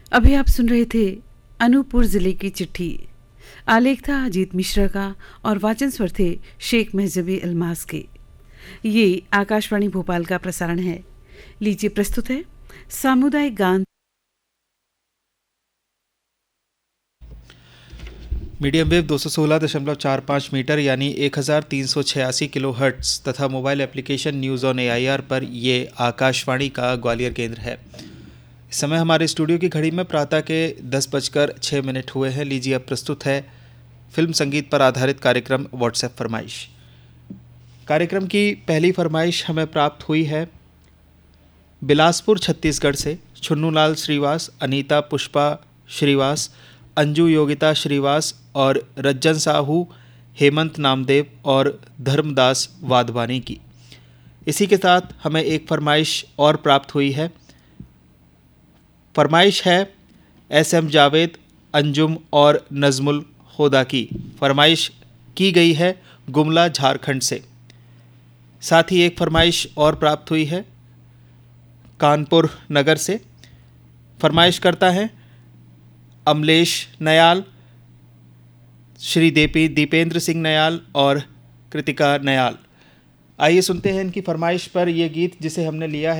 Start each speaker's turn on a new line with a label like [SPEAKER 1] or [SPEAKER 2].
[SPEAKER 1] अभी आप सुन रहे थे अनूपपुर जिले की चिट्ठी। आलेख था अजीत मिश्रा का और वाचन स्वर थे शेख महजबी अलमास के। ये आकाशवाणी भोपाल का प्रसारण है। लीजिए प्रस्तुत है सामुदायिक गान।
[SPEAKER 2] मीडियम वेव 216.45 मीटर यानी 1386 किलो हर्ट्स तथा mobile application news on AIR पर ये आकाशवाणी का ग्वालियर केंद्र है। इस समय हमारे स्टूडियो की घड़ी में प्रातः के 10:06 हुए हैं। लीजिए अब प्रस्तुत है फिल्म संगीत पर आधारित कार्यक्रम व्हाट्सएप फरमाइश। कार्यक्रम की पहली फरमाइश हमें प्राप्त हुई है बिलासपुर छत्तीसगढ़ से छुन्नूलाल श्रीवास, अनीता पुष्पा श्रीवास, अंजू योगिता श्रीवास और रज्जन साहू, हेमंत नामदेव और धर्मदास वाधवानी की। इसी के साथ हमें एक फरमाइश और प्राप्त हुई है। फरमाइश है SM जावेद, अंजुम और नज़मुल होदा की। फरमाइश की गई है गुमला झारखंड से। साथ ही एक फरमाइश और प्राप्त हुई है कानपुर नगर से। फरमाइश करता है अमलेश नयाल, श्री दीपेंद्र सिंह नयाल और कृतिका नयाल। आइए सुनते हैं इनकी फरमाइश पर यह गीत जिसे हमने लिया है